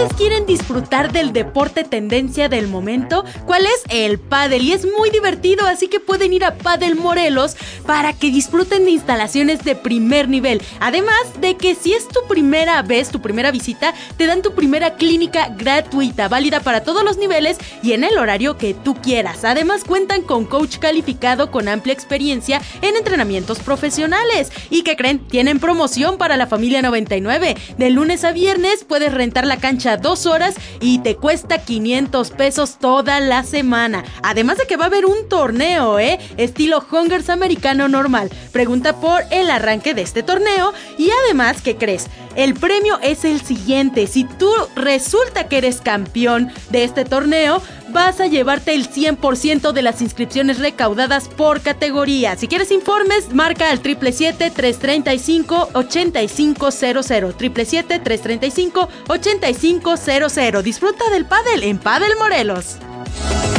quieren disfrutar del deporte tendencia del momento? ¿Cuál es? El pádel, y es muy divertido, así que pueden ir a Padel Morelos para que disfruten de instalaciones de primer nivel. Además de que si es tu primera vez, tu primera visita, te dan tu primera clínica gratuita, válida para todos los niveles y en el horario que tú quieras. Además cuentan con coach calificado con amplia experiencia en entrenamientos profesionales. ¿Y qué creen? Tienen promoción para la familia 99. De lunes a viernes puedes rentar la cancha 2 horas y te cuesta 500 pesos toda la semana. Además de que va a haber un torneo, estilo Hungers americano normal. Pregunta por el arranque de este torneo y además, ¿qué crees? El premio es el siguiente: si tú resulta que eres campeón de este torneo, vas a llevarte el 100% de las inscripciones recaudadas por categoría. Si quieres informes, marca al 777-335-8500. 777-335-8500. Disfruta del pádel en Padel Morelos.